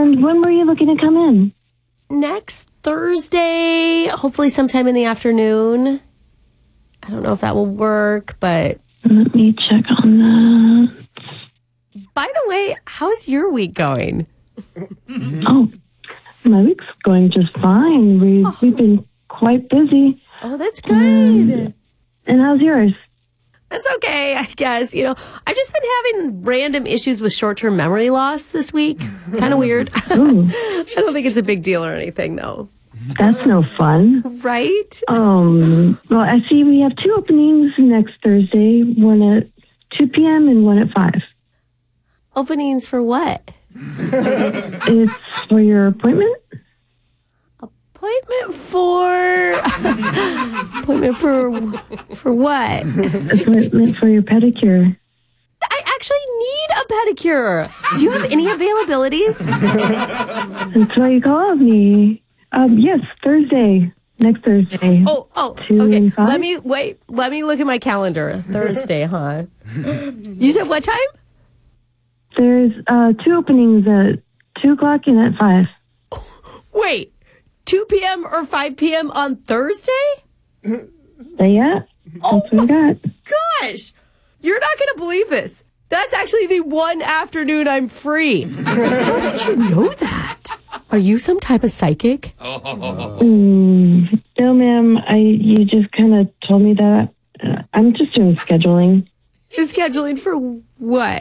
And when were you looking to come in? Next Thursday, hopefully sometime in the afternoon. I don't know if that will work, but... Let me check on that. By the way, how's your week going? Oh, my week's going just fine. We've been quite busy. Oh, that's good. And how's yours? That's okay, I guess. You know, I've just been having random issues with short-term memory loss this week. Kind of weird. I don't think it's a big deal or anything, though. That's no fun. Right? Well, I see we have 2 openings next Thursday, one at 2 p.m. and one at 5. Openings for what? It's for your appointment? Appointment for what? Appointment for your pedicure. I actually need a pedicure. Do you have any availabilities? That's why you called me. Yes, Thursday. Next Thursday. Oh, okay. Let me look at my calendar. Thursday, huh? You said what time? There's 2 openings at 2 o'clock and at 5. Wait, 2 p.m. or 5 p.m. on Thursday? Yeah, that's what I got. Gosh, you're not going to believe this. That's actually the one afternoon I'm free. How did you know that? Are you some type of psychic? No, ma'am. You just kind of told me that. I'm just doing scheduling. Scheduling for what?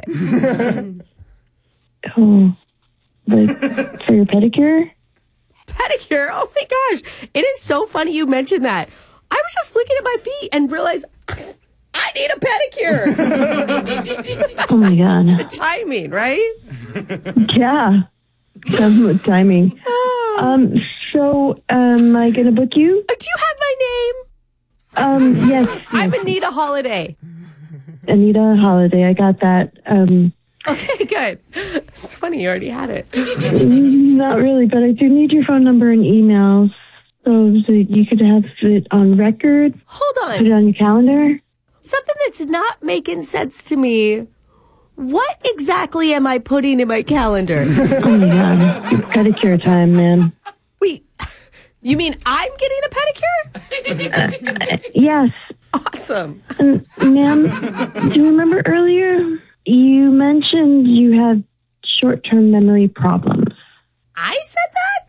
Oh, like for your pedicure? Pedicure? Oh my gosh. It is so funny you mentioned that. I was just looking at my feet and realized I need a pedicure. Oh my God. Timing, right? Yeah. Some timing. So, am I going to book you? Do you have my name? Yes. I'm Anita Holiday. Anita Holiday. I got that. Okay, good. It's funny, you already had it. Not really, but I do need your phone number and email so that you could have it on record. Hold on. Put it on your calendar. Something that's not making sense to me. What exactly am I putting in my calendar? Oh my God. It's pedicure time, man. Wait, you mean I'm getting a pedicure? Yes. Awesome. Ma'am, do you remember earlier you mentioned you had short-term memory problems? I said that?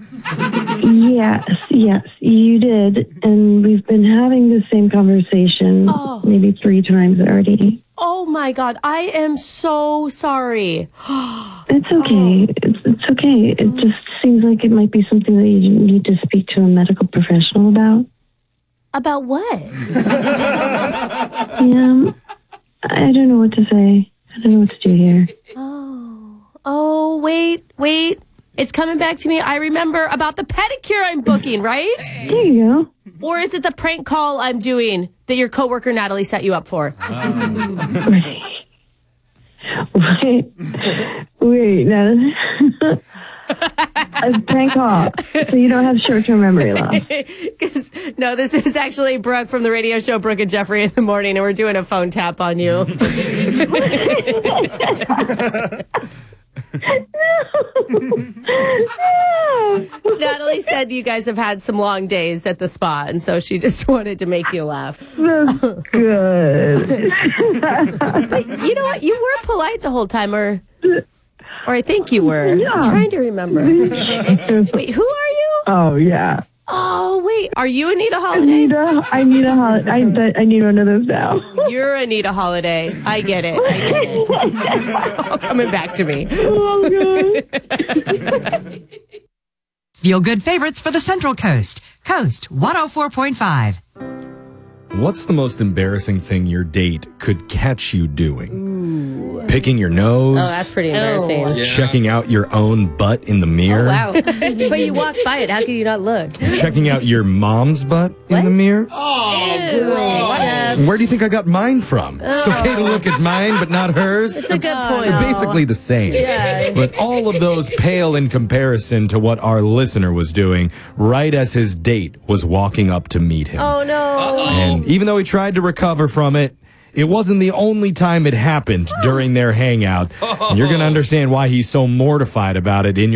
Yes, you did. And we've been having the same conversation maybe 3 times already. Oh my God, I am so sorry. It's okay. It's okay. It just seems like it might be something that you need to speak to a medical professional about. About what? Yeah, I don't know what to say. I don't know what to do here. Oh, wait. It's coming back to me. I remember about the pedicure I'm booking, right? There you go. Or is it the prank call I'm doing that your coworker Natalie set you up for? Wait, now a prank call, so you don't have short-term memory loss. No, this is actually Brooke from the radio show Brooke and Jeffrey in the Morning, and we're doing a phone tap on you. Natalie said you guys have had some long days at the spa, and so she just wanted to make you laugh. That's good. But you know what? You were polite the whole time, or I think you were. Yeah. I'm trying to remember. Wait, who are you? Oh, yeah. Oh, wait. Are you Anita Holiday? I need a holiday. I need one of those now. You're Anita Holiday. I get it. All coming back to me. Oh, God. Feel good favorites for the Central Coast. Coast 104.5. What's the most embarrassing thing your date could catch you doing? Picking your nose? Oh, that's pretty embarrassing. Yeah. Checking out your own butt in the mirror? Oh, wow. But you walked by it. How could you not look? Checking out your mom's butt in the mirror? Where do you think I got mine from? It's okay to look at mine, but not hers. It's a good point. They're basically the same. Yeah. But all of those pale in comparison to what our listener was doing right as his date was walking up to meet him. Oh, no. And even though he tried to recover from it, it wasn't the only time it happened during their hangout. And you're going to understand why he's so mortified about it in your